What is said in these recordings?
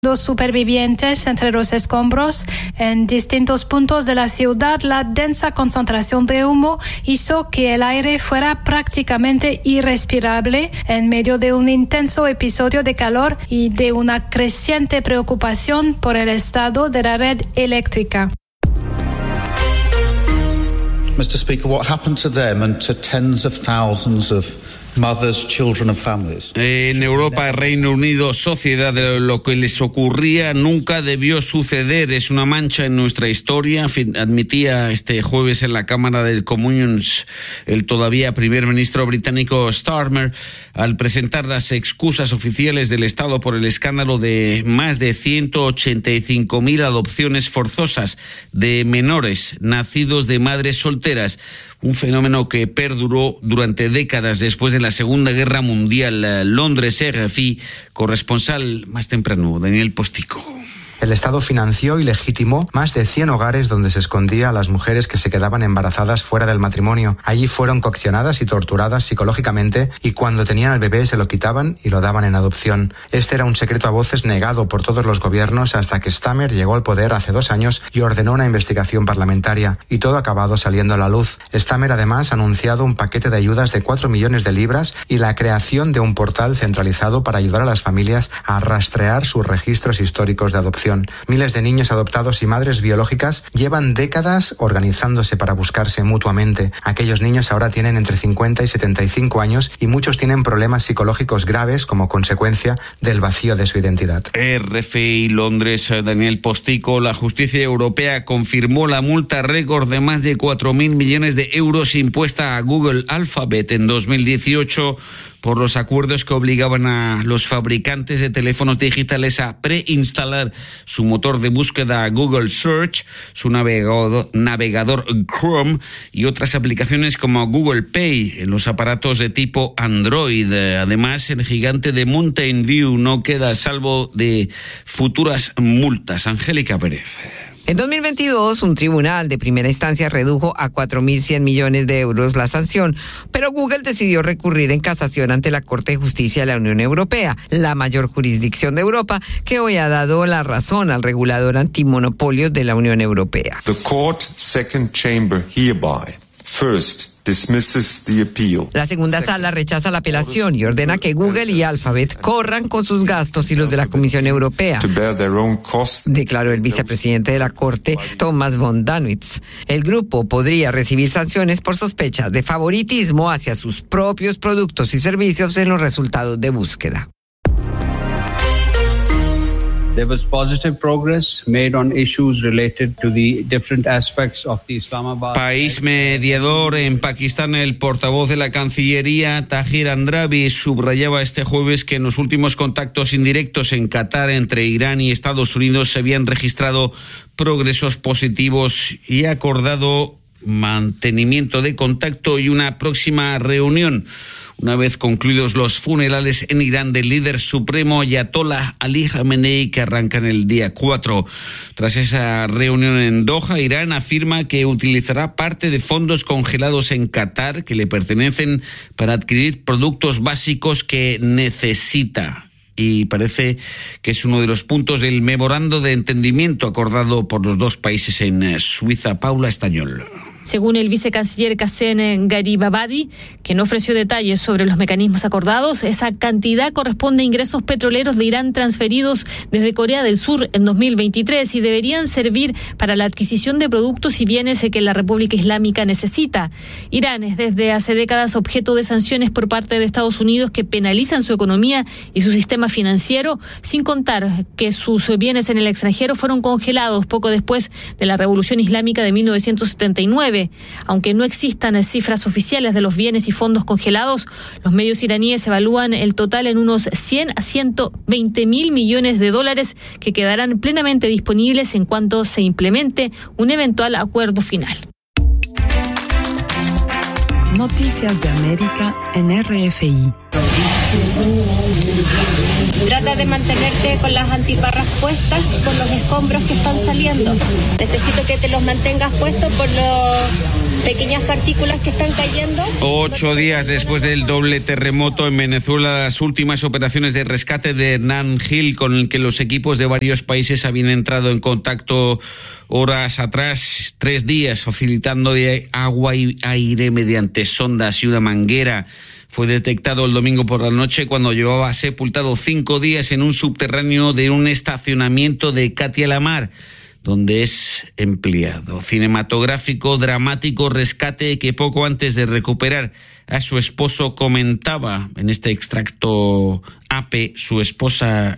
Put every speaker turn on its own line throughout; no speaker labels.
Los supervivientes entre los escombros. En distintos puntos de la ciudad, la densa concentración de humo hizo que el aire fuera prácticamente irrespirable en medio de un intenso episodio de calor y de una creciente preocupación por el estado de la red eléctrica.
Mr. Speaker, what happened to them and to tens of thousands of mothers, children and families?
En Europa, Reino Unido, sociedad, lo que les ocurría nunca debió suceder. Es una mancha en nuestra historia, admitía este jueves en la Cámara de Comunes el todavía primer ministro británico Starmer al presentar las excusas oficiales del Estado por el escándalo de más de 185.000 adopciones forzosas de menores nacidos de madres solteras. Un fenómeno que perduró durante décadas después de la Segunda Guerra Mundial. Londres, RFI, corresponsal más temprano, Daniel Postico.
El Estado financió y legitimó más de 100 hogares donde se escondía a las mujeres que se quedaban embarazadas fuera del matrimonio. Allí fueron coaccionadas y torturadas psicológicamente y cuando tenían al bebé se lo quitaban y lo daban en adopción. Este era un secreto a voces negado por todos los gobiernos hasta que Starmer llegó al poder hace 2 años y ordenó una investigación parlamentaria. Y todo ha acabado saliendo a la luz. Starmer además ha anunciado un paquete de ayudas de 4 millones de libras y la creación de un portal centralizado para ayudar a las familias a rastrear sus registros históricos de adopción. Miles de niños adoptados y madres biológicas llevan décadas organizándose para buscarse mutuamente. Aquellos niños ahora tienen entre 50 y 75 años y muchos tienen problemas psicológicos graves como consecuencia del vacío de su identidad.
RFI Londres, Daniel Postico. La justicia europea confirmó la multa récord de más de 4.000 millones de euros impuesta a Google Alphabet en 2018 por los acuerdos que obligaban a los fabricantes de teléfonos digitales a preinstalar su motor de búsqueda Google Search, su navegador Chrome y otras aplicaciones como Google Pay en los aparatos de tipo Android. Además, el gigante de Mountain View no queda a salvo de futuras multas. Angélica Pérez.
En 2022, un tribunal de primera instancia redujo a 4.100 millones de euros la sanción, pero Google decidió recurrir en casación ante la Corte de Justicia de la Unión Europea, la mayor jurisdicción de Europa, que hoy ha dado la razón al regulador antimonopolio de la Unión Europea.
The court second chamber hereby first dismisses the appeal.
La segunda sala rechaza la apelación y ordena que Google y Alphabet corran con sus gastos y los de la Comisión Europea, declaró el vicepresidente de la Corte, Thomas von Danwitz. El grupo podría recibir sanciones por sospechas de favoritismo hacia sus propios productos y servicios en los resultados de búsqueda.
There was positive progress made on issues related to the different aspects of the Islamabad.
País mediador en Pakistán, el portavoz de la Cancillería, Tahir Andrabi, subrayaba este jueves que en los últimos contactos indirectos en Qatar entre Irán y Estados Unidos se habían registrado progresos positivos y ha acordado mantenimiento de contacto y una próxima reunión una vez concluidos los funerales en Irán del líder supremo Ayatollah Ali Khamenei, que arrancan el día 4. Tras esa reunión en Doha, Irán afirma que utilizará parte de fondos congelados en Qatar que le pertenecen para adquirir productos básicos que necesita. Y parece que es uno de los puntos del memorando de entendimiento acordado por los dos países en Suiza. Paula Estañol.
Según el vicecanciller Qassem Garibabadi, que no ofreció detalles sobre los mecanismos acordados, esa cantidad corresponde a ingresos petroleros de Irán transferidos desde Corea del Sur en 2023 y deberían servir para la adquisición de productos y bienes que la República Islámica necesita. Irán es desde hace décadas objeto de sanciones por parte de Estados Unidos que penalizan su economía y su sistema financiero, sin contar que sus bienes en el extranjero fueron congelados poco después de la Revolución Islámica de 1979. Aunque no existan cifras oficiales de los bienes y fondos congelados, los medios iraníes evalúan el total en unos 100 a 120 mil millones de dólares que quedarán plenamente disponibles en cuanto se implemente un eventual acuerdo final.
Noticias de América en RFI.
Trata de mantenerte con las antiparras puestas con los escombros que están saliendo. Necesito que te los mantengas puestos por pequeñas partículas que están cayendo.
8 días después del doble terremoto en Venezuela, las últimas operaciones de rescate de Hernán Gil, con el que los equipos de varios países habían entrado en contacto horas atrás, 3 días, facilitando de agua y aire mediante sondas y una manguera. Fue detectado el domingo por la noche cuando llevaba sepultado 5 días en un subterráneo de un estacionamiento de Katia la Mar, donde es empleado. Cinematográfico, dramático rescate que poco antes de recuperar a su esposo comentaba en este extracto AP su esposa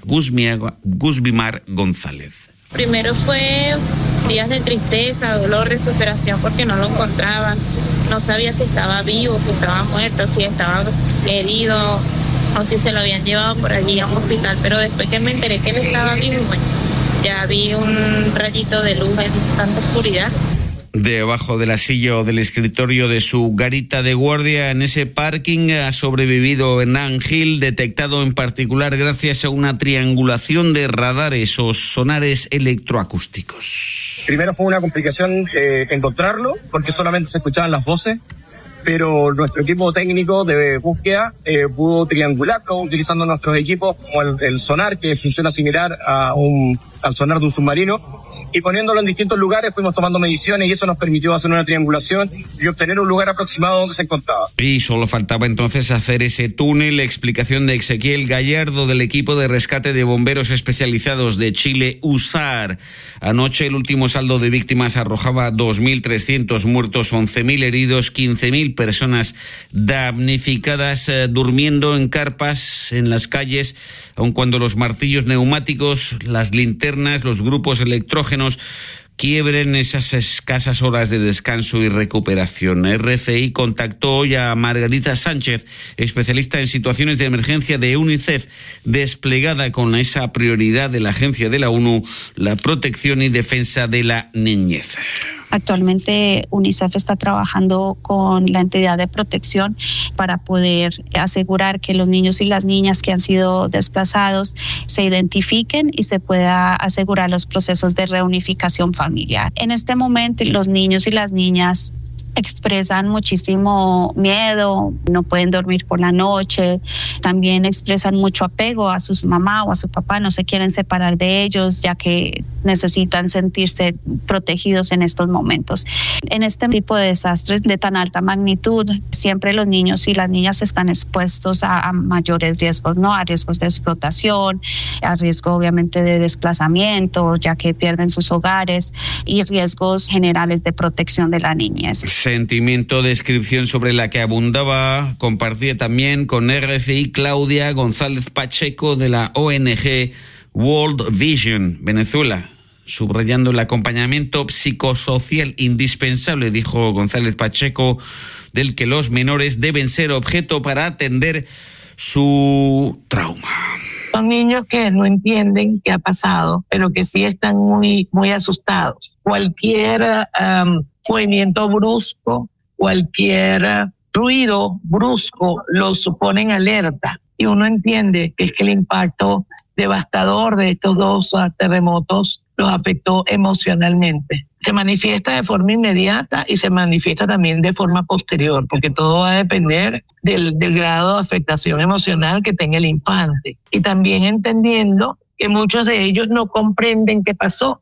Guzmimar González.
Primero fue días de tristeza, dolor, desesperación porque no lo encontraban. No sabía si estaba vivo, si estaba muerto, si estaba herido o si se lo habían llevado por allí a un hospital. Pero después que me enteré que él estaba vivo, ya vi un rayito de luz en tanta oscuridad.
Debajo de la silla o del escritorio de su garita de guardia en ese parking ha sobrevivido Hernán Gil, detectado en particular gracias a una triangulación de radares o sonares electroacústicos.
Primero fue una complicación encontrarlo, porque solamente se escuchaban las voces, pero nuestro equipo técnico de búsqueda pudo triangularlo utilizando nuestros equipos como el sonar, que funciona similar al sonar de un submarino, y poniéndolo en distintos lugares fuimos tomando mediciones y eso nos permitió hacer una triangulación y obtener un lugar aproximado donde se encontraba.
Y solo faltaba entonces hacer ese túnel. Explicación de Ezequiel Gallardo del equipo de rescate de bomberos especializados de Chile, USAR. Anoche el último saldo de víctimas arrojaba 2.300 muertos, 11.000 heridos, 15.000 personas damnificadas, durmiendo en carpas en las calles, aun cuando los martillos neumáticos, las linternas, los grupos electrógenos quiebren esas escasas horas de descanso y recuperación. RFI contactó hoy a Margarita Sánchez, especialista en situaciones de emergencia de UNICEF, desplegada con esa prioridad de la agencia de la ONU, la protección y defensa de la niñez.
Actualmente UNICEF está trabajando con la entidad de protección para poder asegurar que los niños y las niñas que han sido desplazados se identifiquen y se pueda asegurar los procesos de reunificación familiar. En este momento los niños y las niñas expresan muchísimo miedo, no pueden dormir por la noche, también expresan mucho apego a su mamá o a su papá, no se quieren separar de ellos ya que necesitan sentirse protegidos en estos momentos. En este tipo de desastres de tan alta magnitud, siempre los niños y las niñas están expuestos a mayores riesgos, ¿no? A riesgos de explotación, a riesgo obviamente de desplazamiento, ya que pierden sus hogares, y riesgos generales de protección de la niñez.
Sentimiento, descripción sobre la que abundaba, compartía también con RFI Claudia González Pacheco de la ONG World Vision Venezuela, subrayando el acompañamiento psicosocial indispensable, dijo González Pacheco, del que los menores deben ser objeto para atender su trauma.
Son niños que no entienden qué ha pasado, pero que sí están muy, muy asustados. Cualquier movimiento brusco, cualquier ruido brusco los supone en alerta. Y uno entiende que es que el impacto devastador de estos 2 terremotos los afectó emocionalmente. Se manifiesta de forma inmediata y se manifiesta también de forma posterior, porque todo va a depender del grado de afectación emocional que tenga el infante. Y también entendiendo que muchos de ellos no comprenden qué pasó.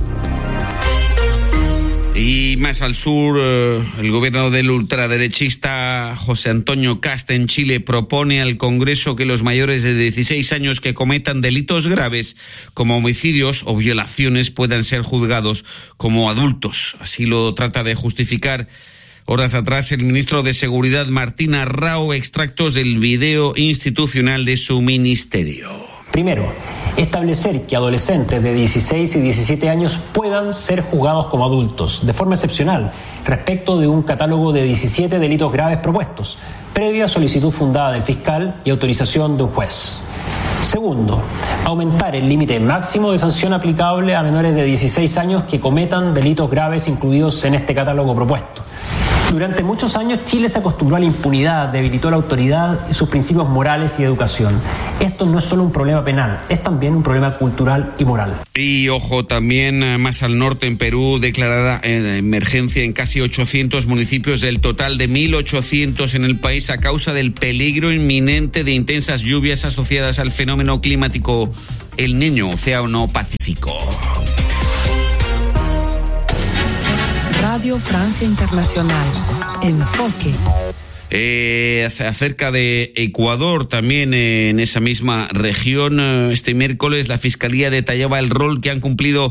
Y más al sur, el gobierno del ultraderechista José Antonio Kast en Chile propone al Congreso que los mayores de 16 años que cometan delitos graves como homicidios o violaciones puedan ser juzgados como adultos. Así lo trata de justificar horas atrás el ministro de Seguridad Martín Arrau, extractos del video institucional de su ministerio.
Primero, establecer que adolescentes de 16 y 17 años puedan ser juzgados como adultos, de forma excepcional, respecto de un catálogo de 17 delitos graves propuestos, previa solicitud fundada del fiscal y autorización de un juez. Segundo, aumentar el límite máximo de sanción aplicable a menores de 16 años que cometan delitos graves incluidos en este catálogo propuesto. Durante muchos años Chile se acostumbró a la impunidad, debilitó la autoridad, sus principios morales y educación. Esto no es solo un problema penal, es también un problema cultural y moral.
Y ojo, también más al norte en Perú, declarada emergencia en casi 800 municipios del total de 1.800 en el país a causa del peligro inminente de intensas lluvias asociadas al fenómeno climático El Niño, Océano Pacífico.
Radio Francia Internacional. Enfoque.
Acerca de Ecuador, también en esa misma región, este miércoles la Fiscalía detallaba el rol que han cumplido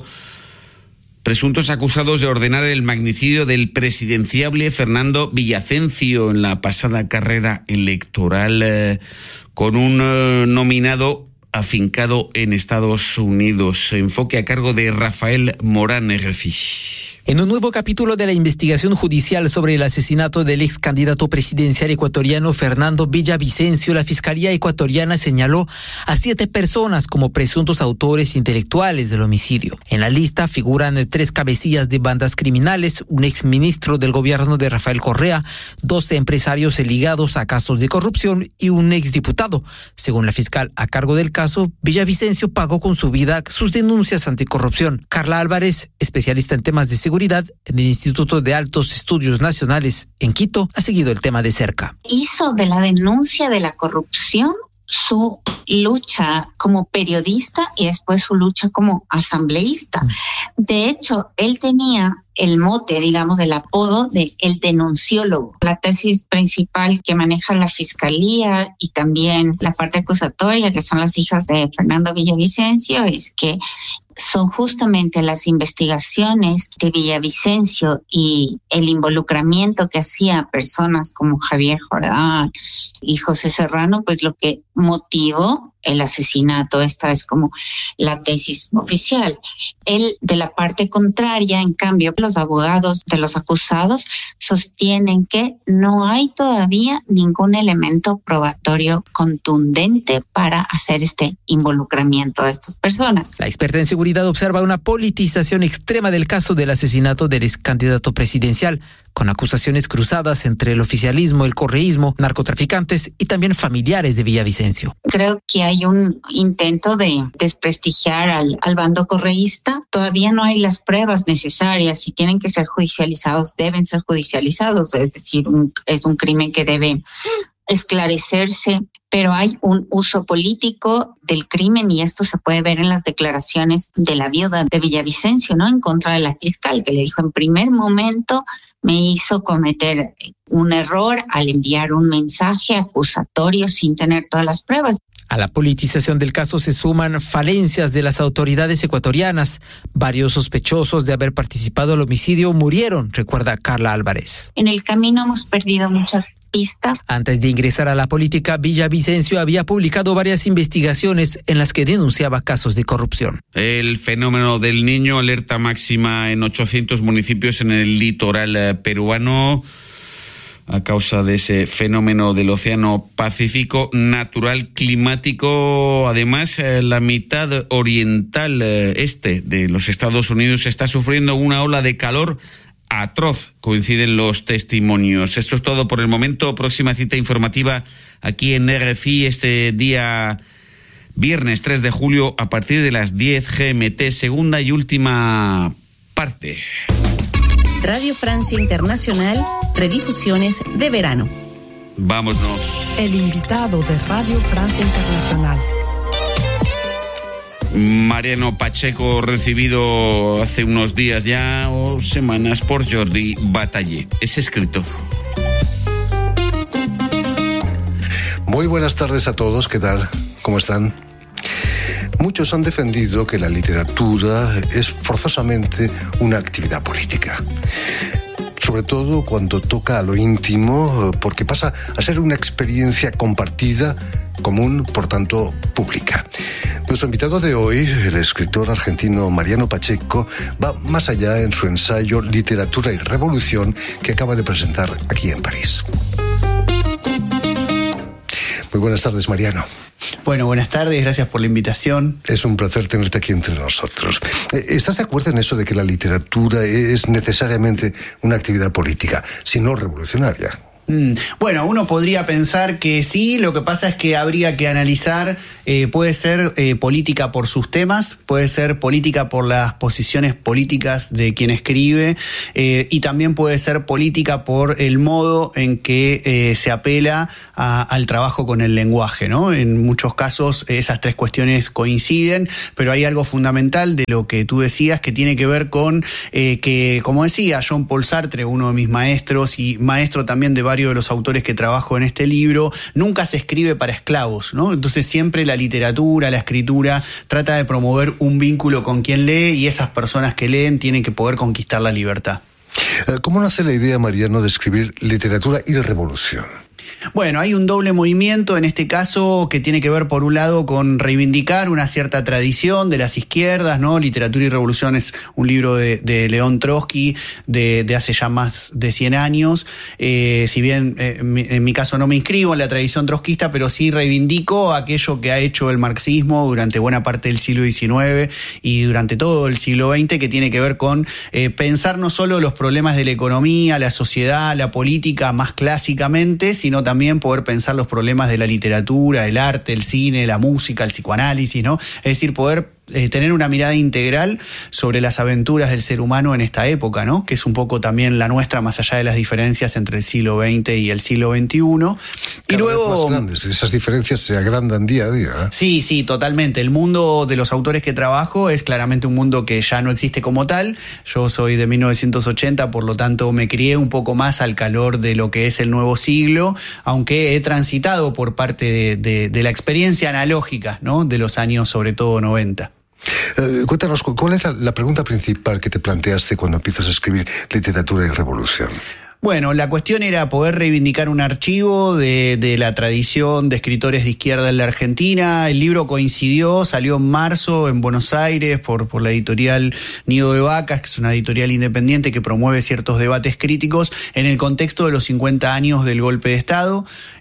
presuntos acusados de ordenar el magnicidio del presidenciable Fernando Villavicencio en la pasada carrera electoral, con un nominado afincado en Estados Unidos. Enfoque a cargo de Rafael Morán, RFI.
En un nuevo capítulo de la investigación judicial sobre el asesinato del ex candidato presidencial ecuatoriano Fernando Villavicencio, la Fiscalía ecuatoriana señaló a 7 personas como presuntos autores intelectuales del homicidio. En la lista figuran 3 cabecillas de bandas criminales, un exministro del gobierno de Rafael Correa, 12 empresarios ligados a casos de corrupción y un exdiputado. Según la fiscal a cargo del caso, Villavicencio pagó con su vida sus denuncias anticorrupción. Carla Álvarez, especialista en temas de seguridad en el Instituto de Altos Estudios Nacionales en Quito, ha seguido el tema de cerca.
Hizo de la denuncia de la corrupción su lucha como periodista y después su lucha como asambleísta. De hecho, él tenía el mote, digamos, el apodo de el denunciólogo. La tesis principal que maneja la Fiscalía y también la parte acusatoria, que son las hijas de Fernando Villavicencio, es que son justamente las investigaciones de Villavicencio y el involucramiento que hacía personas como Javier Jordán y José Serrano, pues lo que motivó el asesinato. Esta es como la tesis oficial. Él, de la parte contraria, en cambio, los abogados de los acusados sostienen que no hay todavía ningún elemento probatorio contundente para hacer este involucramiento de estas personas.
La experta en seguridad observa una politización extrema del caso del asesinato del ex candidato presidencial, con acusaciones cruzadas entre el oficialismo, el correísmo, narcotraficantes y también familiares de Villavicencio.
Creo que hay un intento de desprestigiar al bando correísta. Todavía no hay las pruebas necesarias. Si tienen que ser judicializados, deben ser judicializados. Es decir, es un crimen que debe esclarecerse, pero hay un uso político del crimen y esto se puede ver en las declaraciones de la viuda de Villavicencio, ¿no? En contra de la fiscal, que le dijo en primer momento me hizo cometer un error al enviar un mensaje acusatorio sin tener todas las pruebas.
A la politización del caso se suman falencias de las autoridades ecuatorianas. Varios sospechosos de haber participado en el homicidio murieron, recuerda Carla Álvarez.
En el camino hemos perdido muchas pistas.
Antes de ingresar a la política, Villavicencio había publicado varias investigaciones en las que denunciaba casos de corrupción.
El fenómeno del Niño, alerta máxima en 800 municipios en el litoral peruano, a causa de ese fenómeno del Océano Pacífico natural climático. Además, la mitad oriental este de los Estados Unidos está sufriendo una ola de calor atroz, coinciden los testimonios. Esto es todo por el momento. Próxima cita informativa aquí en RFI este día viernes 3 de julio a partir de las 10 GMT, segunda y última parte.
Radio Francia Internacional, redifusiones de verano.
Vámonos.
El invitado de Radio Francia Internacional.
Mariano Pacheco, recibido hace unos días ya o semanas por Jordi Batallé. Es escritor.
Muy buenas tardes a todos, ¿qué tal? ¿Cómo están? Muchos han defendido que la literatura es forzosamente una actividad política. Sobre todo cuando toca a lo íntimo, porque pasa a ser una experiencia compartida, común, por tanto, pública. Nuestro invitado de hoy, el escritor argentino Mariano Pacheco, va más allá en su ensayo Literatura y Revolución, que acaba de presentar aquí en París. Muy buenas tardes, Mariano.
Bueno, buenas tardes, gracias por la invitación.
Es un placer tenerte aquí entre nosotros. ¿Estás de acuerdo en eso de que la literatura es necesariamente una actividad política, si no revolucionaria?
Bueno, uno podría pensar que sí, lo que pasa es que habría que analizar, puede ser política por sus temas, puede ser política por las posiciones políticas de quien escribe, y también puede ser política por el modo en que se apela al trabajo con el lenguaje, ¿no? En muchos casos esas tres cuestiones coinciden, pero hay algo fundamental de lo que tú decías que tiene que ver con que, como decía Jean-Paul Sartre, uno de mis maestros y maestro también de varios de los autores que trabajo en este libro, nunca se escribe para esclavos, ¿no? Entonces siempre la literatura, la escritura trata de promover un vínculo con quien lee y esas personas que leen tienen que poder conquistar la libertad.
¿Cómo nace la idea, Mariano, de escribir literatura y revolución?
Bueno, hay un doble movimiento en este caso que tiene que ver por un lado con reivindicar una cierta tradición de las izquierdas, ¿no? Literatura y Revolución es un libro de León Trotsky de hace ya más de 100 años. Si bien en mi caso no me inscribo en la tradición trotskista, pero sí reivindico aquello que ha hecho el marxismo durante buena parte del siglo XIX y durante todo el siglo XX, que tiene que ver con pensar no solo los problemas de la economía, la sociedad, la política más clásicamente, sino también poder pensar los problemas de la literatura, el arte, el cine, la música, el psicoanálisis, ¿no? Es decir, poder tener una mirada integral sobre las aventuras del ser humano en esta época, ¿no? Que es un poco también la nuestra, más allá de las diferencias entre el siglo XX y el siglo XXI. Y luego
más grandes, esas diferencias se agrandan día a día, ¿eh?
Sí, totalmente. El mundo de los autores que trabajo es claramente un mundo que ya no existe como tal. Yo soy de 1980, por lo tanto me crié un poco más al calor de lo que es el nuevo siglo, aunque he transitado por parte de la experiencia analógica, ¿no? De los años sobre todo 90.
Cuéntanos, ¿cuál es la pregunta principal que te planteaste cuando empiezas a escribir literatura y revolución?
Bueno, la cuestión era poder reivindicar un archivo de la tradición de escritores de izquierda en la Argentina. El libro coincidió, salió en marzo en Buenos Aires por la editorial Nido de Vacas, que es una editorial independiente que promueve ciertos debates críticos en el contexto de los 50 años del golpe de Estado,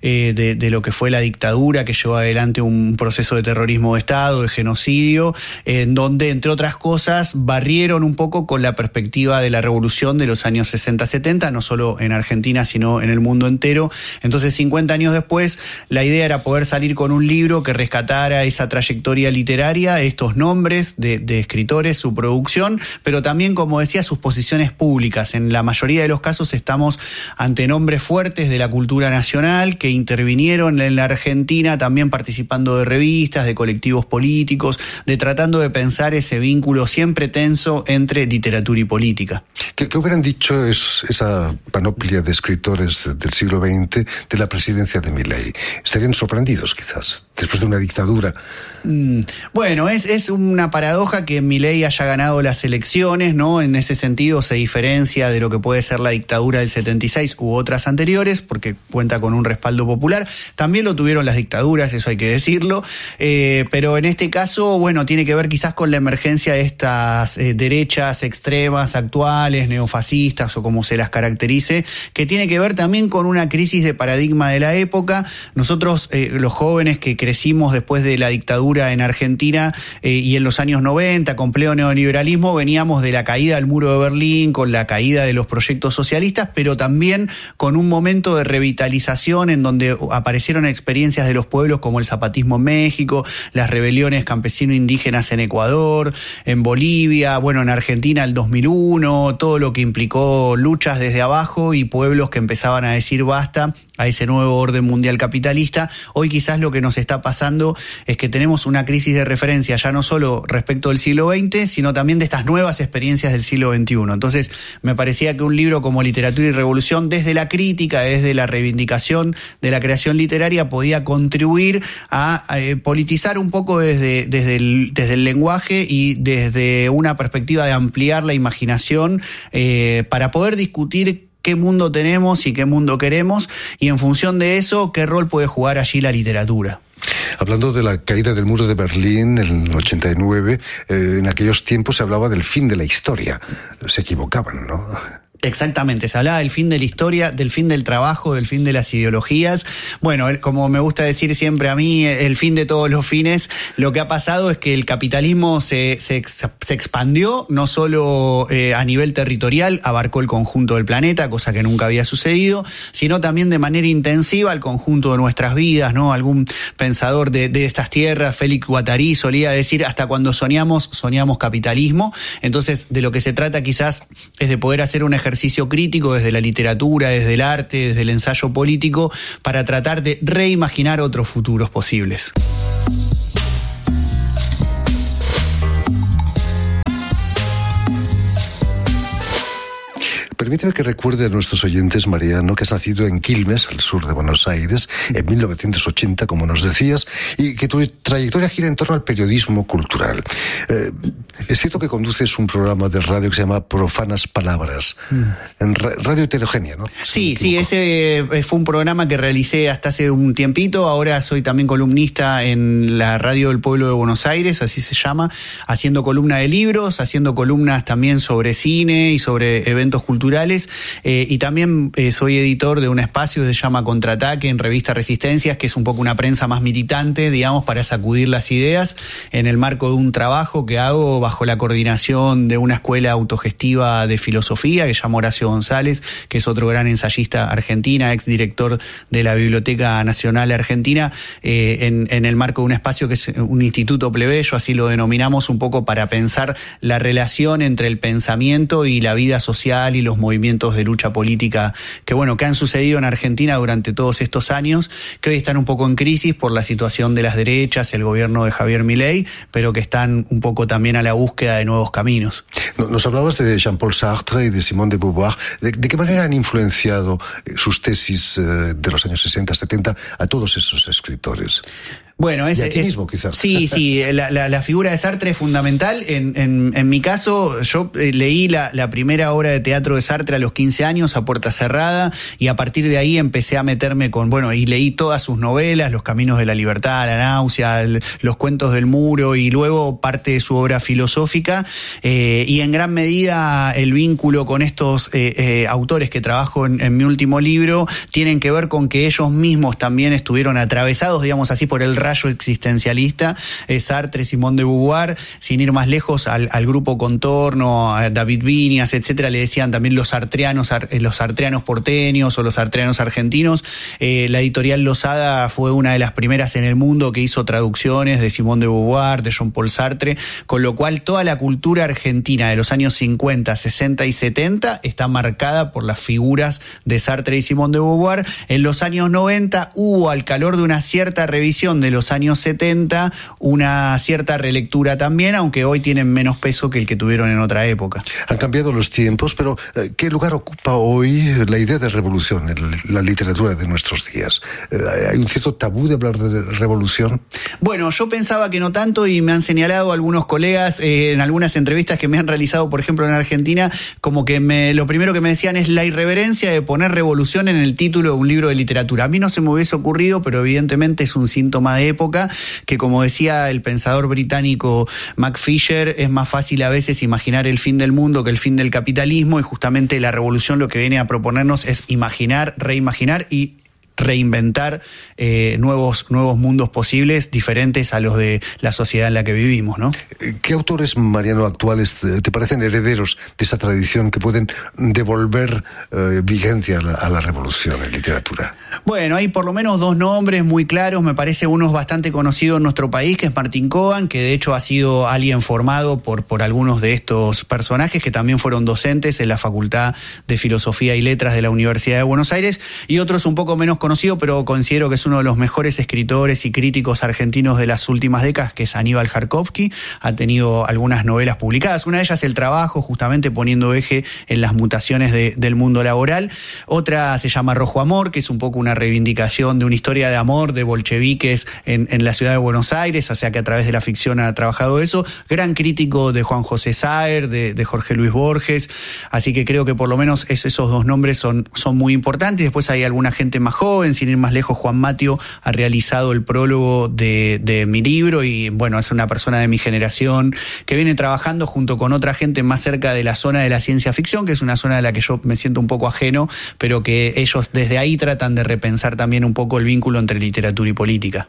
de lo que fue la dictadura que llevó adelante un proceso de terrorismo de Estado, de genocidio, en donde, entre otras cosas, barrieron un poco con la perspectiva de la revolución de los años 60-70, no solo en Argentina, sino en el mundo entero. Entonces, 50 años después, la idea era poder salir con un libro que rescatara esa trayectoria literaria, estos nombres de escritores, su producción, pero también, como decía, sus posiciones públicas. En la mayoría de los casos estamos ante nombres fuertes de la cultura nacional que intervinieron en la Argentina, también participando de revistas, de colectivos políticos, tratando de pensar ese vínculo siempre tenso entre literatura y política.
¿Qué hubieran dicho esa panoplia de escritores del siglo XX de la presidencia de Milei? ¿Estarían sorprendidos quizás después de una dictadura?
Bueno, es una paradoja que Milei haya ganado las elecciones, ¿no? En ese sentido se diferencia de lo que puede ser la dictadura del 76 u otras anteriores, porque cuenta con un respaldo popular. También lo tuvieron las dictaduras, eso hay que decirlo, pero en este caso, bueno, tiene que ver quizás con la emergencia de estas derechas extremas actuales, neofascistas o como se las caracterice, que tiene que ver también con una crisis de paradigma de la época. Nosotros, los jóvenes que crecimos después de la dictadura en Argentina y en los años 90, con pleno neoliberalismo, veníamos de la caída del muro de Berlín, con la caída de los proyectos socialistas, pero también con un momento de revitalización en donde aparecieron experiencias de los pueblos como el zapatismo en México, las rebeliones campesino-indígenas en Ecuador, en Bolivia, bueno, en Argentina el 2001, todo lo que implicó luchas desde abajo y pueblos que empezaban a decir basta a ese nuevo orden mundial capitalista. Hoy quizás lo que nos está pasando es que tenemos una crisis de referencia ya no solo respecto del siglo XX, sino también de estas nuevas experiencias del siglo XXI. Entonces me parecía que un libro como Literatura y Revolución, desde la crítica, desde la reivindicación de la creación literaria, podía contribuir a politizar un poco desde el lenguaje y desde una perspectiva de ampliar la imaginación para poder discutir qué mundo tenemos y qué mundo queremos, y en función de eso, qué rol puede jugar allí la literatura.
Hablando de la caída del muro de Berlín en el 89, en aquellos tiempos se hablaba del fin de la historia. Se equivocaban, ¿no?
Exactamente, se hablaba del fin de la historia, del fin del trabajo, del fin de las ideologías. Bueno, como me gusta decir siempre a mí, el fin de todos los fines. Lo que ha pasado es que el capitalismo se expandió, no solo a nivel territorial, abarcó el conjunto del planeta, cosa que nunca había sucedido, sino también de manera intensiva al conjunto de nuestras vidas, ¿no? Algún pensador de estas tierras, Félix Guattari, solía decir, hasta cuando soñamos capitalismo. Entonces, de lo que se trata quizás es de poder hacer un ejercicio crítico desde la literatura, desde el arte, desde el ensayo político, para tratar de reimaginar otros futuros posibles.
Permíteme que recuerde a nuestros oyentes, Mariano, que has nacido en Quilmes, al sur de Buenos Aires, en 1980, como nos decías, y que tu trayectoria gira en torno al periodismo cultural. Es cierto que conduces un programa de radio que se llama Profanas Palabras, en Radio Heterogénea, ¿no?
Sí, ese fue un programa que realicé hasta hace un tiempito. Ahora soy también columnista en la Radio del Pueblo de Buenos Aires, así se llama, haciendo columna de libros, haciendo columnas también sobre cine y sobre eventos culturales. Y también soy editor de un espacio que se llama Contraataque en Revista Resistencias, que es un poco una prensa más militante, digamos, para sacudir las ideas en el marco de un trabajo que hago bajo la coordinación de una escuela autogestiva de filosofía que se llama Horacio González, que es otro gran ensayista argentina, exdirector de la Biblioteca Nacional Argentina, en el marco de un espacio que es un instituto plebeyo, así lo denominamos, un poco para pensar la relación entre el pensamiento y la vida social y los movimientos de lucha política que han sucedido en Argentina durante todos estos años, que hoy están un poco en crisis por la situación de las derechas, el gobierno de Javier Milei, pero que están un poco también a la búsqueda de nuevos caminos.
Nos hablabas de Jean-Paul Sartre y de Simone de Beauvoir. ¿De qué manera han influenciado sus tesis de los años 60, 70 a todos esos escritores?
Bueno,
mismo, quizás.
Sí, la figura de Sartre es fundamental. En mi caso, yo leí la primera obra de teatro de Sartre a los 15 años, a puerta cerrada, y a partir de ahí empecé a meterme y leí todas sus novelas, Los Caminos de la Libertad, La Náusea, Los Cuentos del Muro, y luego parte de su obra filosófica, y en gran medida el vínculo con estos autores que trabajo en mi último libro tienen que ver con que ellos mismos también estuvieron atravesados, digamos así, por el rayo existencialista. Sartre, Simone de Beauvoir, sin ir más lejos, al grupo Contorno, a David Viñas, etcétera, le decían también los sartreanos porteños o los sartreanos argentinos. La editorial Losada fue una de las primeras en el mundo que hizo traducciones de Simone de Beauvoir, de Jean-Paul Sartre, con lo cual toda la cultura argentina de los años 50, 60 y 70 está marcada por las figuras de Sartre y Simone de Beauvoir. En los años 90 hubo, al calor de una cierta revisión de los años 70, una cierta relectura también, aunque hoy tienen menos peso que el que tuvieron en otra época.
Han cambiado los tiempos, pero ¿qué lugar ocupa hoy la idea de revolución en la literatura de nuestros días? ¿Hay un cierto tabú de hablar de revolución?
Bueno, yo pensaba que no tanto, y me han señalado algunos colegas en algunas entrevistas que me han realizado, por ejemplo, en Argentina, como que lo primero que me decían es la irreverencia de poner revolución en el título de un libro de literatura. A mí no se me hubiese ocurrido, pero evidentemente es un síntoma de época, que como decía el pensador británico Mac Fisher, es más fácil a veces imaginar el fin del mundo que el fin del capitalismo, y justamente la revolución lo que viene a proponernos es imaginar, reimaginar y reinventar nuevos mundos posibles diferentes a los de la sociedad en la que vivimos, ¿no?
¿Qué autores, Mariano, actuales te parecen herederos de esa tradición que pueden devolver vigencia a la revolución en literatura?
Bueno, hay por lo menos dos nombres muy claros. Me parece uno bastante conocido en nuestro país, que es Martín Cogan, que de hecho ha sido alguien formado por algunos de estos personajes, que también fueron docentes en la Facultad de Filosofía y Letras de la Universidad de Buenos Aires, y otros un poco menos conocido, pero considero que es uno de los mejores escritores y críticos argentinos de las últimas décadas, que es Aníbal Jarkovsky. Ha tenido algunas novelas publicadas, una de ellas El Trabajo, justamente poniendo eje en las mutaciones del mundo laboral. Otra se llama Rojo Amor, que es un poco una reivindicación de una historia de amor de bolcheviques en la ciudad de Buenos Aires, o sea que a través de la ficción ha trabajado eso. Gran crítico de Juan José Saer, de Jorge Luis Borges, así que creo que por lo menos esos dos nombres son muy importantes. Después hay alguna gente más joven, joven. Sin ir más lejos, Juan Matio ha realizado el prólogo de mi libro y bueno, es una persona de mi generación que viene trabajando junto con otra gente más cerca de la zona de la ciencia ficción, que es una zona de la que yo me siento un poco ajeno, pero que ellos desde ahí tratan de repensar también un poco el vínculo entre literatura y política.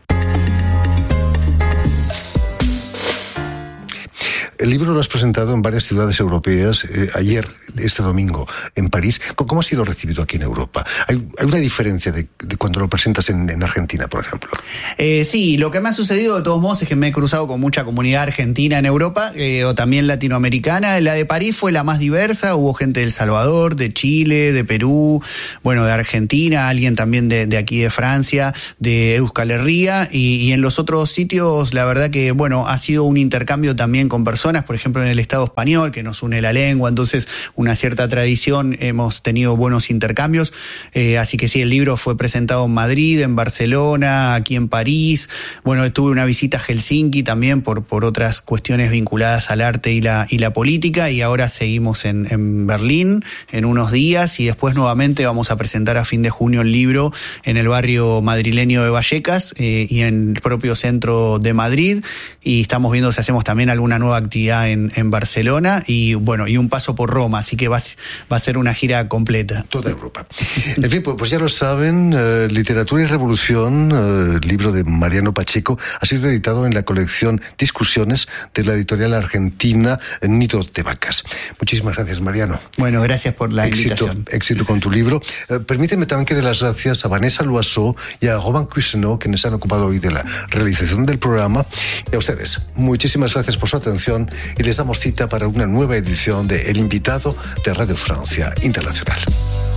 El libro lo has presentado en varias ciudades europeas, ayer, este domingo, en París. ¿Cómo ha sido recibido aquí en Europa? ¿Hay una diferencia de cuando lo presentas en Argentina, por ejemplo?
Sí, lo que me ha sucedido de todos modos es que me he cruzado con mucha comunidad argentina en Europa, o también latinoamericana. La de París fue la más diversa, hubo gente de El Salvador, de Chile, de Perú, bueno, de Argentina, alguien también de aquí de Francia, de Euskal Herria, y en los otros sitios la verdad que, bueno, ha sido un intercambio también con personas, por ejemplo en el Estado español, que nos une la lengua, entonces una cierta tradición, hemos tenido buenos intercambios, así que sí, el libro fue presentado en Madrid, en Barcelona, aquí en París, bueno, tuve una visita a Helsinki también por otras cuestiones vinculadas al arte y la política, y ahora seguimos en Berlín en unos días, y después nuevamente vamos a presentar a fin de junio el libro en el barrio madrileño de Vallecas y en el propio centro de Madrid, y estamos viendo si hacemos también alguna nueva actividad en Barcelona y bueno, y un paso por Roma, así que va a ser una gira completa.
Toda Europa. En fin, pues ya lo saben, Literatura y Revolución, libro de Mariano Pacheco, ha sido editado en la colección Discusiones de la editorial argentina Nido de Vacas. Muchísimas gracias, Mariano.
Bueno, gracias por la invitación.
Éxito con tu libro. Permíteme también que dé las gracias a Vanessa Loiseau y a Robin Cuisenot, quienes se han ocupado hoy de la realización del programa, y a ustedes. Muchísimas gracias por su atención y les damos cita para una nueva edición de El Invitado de Radio Francia Internacional.